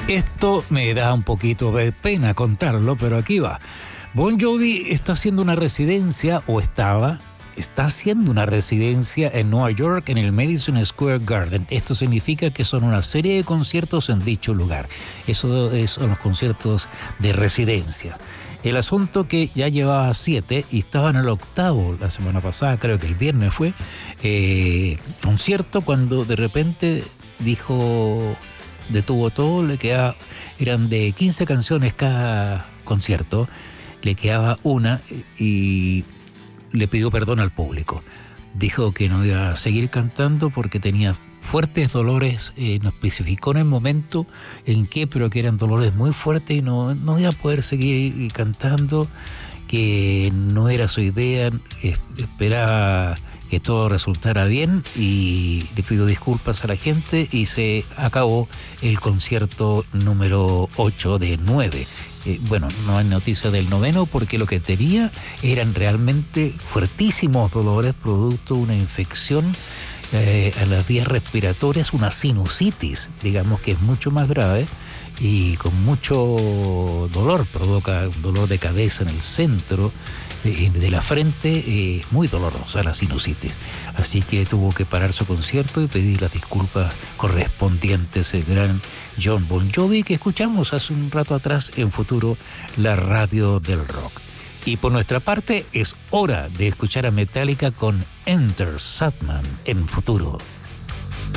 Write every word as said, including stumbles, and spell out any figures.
Esto me da un poquito de pena contarlo, pero aquí va. Bon Jovi está haciendo una residencia, o estaba, está haciendo una residencia en Nueva York, en el Madison Square Garden. Esto significa que son una serie de conciertos en dicho lugar. Eso son los conciertos de residencia. El asunto que ya llevaba siete y estaba en el octavo la semana pasada, creo que el viernes fue, eh, concierto, cuando de repente dijo, detuvo todo, le quedaba, eran de quince canciones cada concierto, le quedaba una y le pidió perdón al público. Dijo que no iba a seguir cantando porque tenía fuertes dolores, eh, no especificó en el momento en qué, pero que eran dolores muy fuertes y no, no iba a poder seguir cantando, que no era su idea, eh, esperaba que todo resultara bien y le pidió disculpas a la gente y se acabó el concierto número ocho de nueve. Eh, bueno, no hay noticia del noveno porque lo que tenía eran realmente fuertísimos dolores producto de una infección eh, a las vías respiratorias, una sinusitis, digamos, que es mucho más grave y con mucho dolor, provoca un dolor de cabeza en el centro de, de la frente, eh, muy dolorosa la sinusitis. Así que tuvo que parar su concierto y pedir las disculpas correspondientes el gran Jon Bon Jovi, que escuchamos hace un rato atrás en Futuro, la radio del rock. Y por nuestra parte es hora de escuchar a Metallica con Enter Sandman en Futuro.